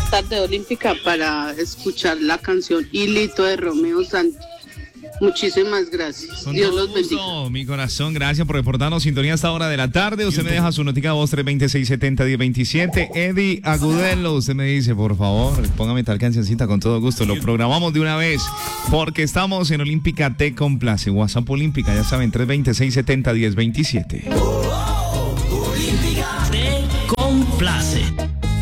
tarde olímpica para escuchar la canción Hilito de Romeo Santos. Muchísimas gracias. Con Dios todo los bendiga. gusto, mi corazón, gracias por reportarnos sintonía a esta hora de la tarde. Usted me deja su notica voz 320-670-1027. Eddie Agudelo, usted me dice, por favor, póngame tal cancioncita con todo gusto. Lo programamos de una vez porque estamos en Olímpica Te Complace. WhatsApp Olímpica, ya saben, 320-670-1027.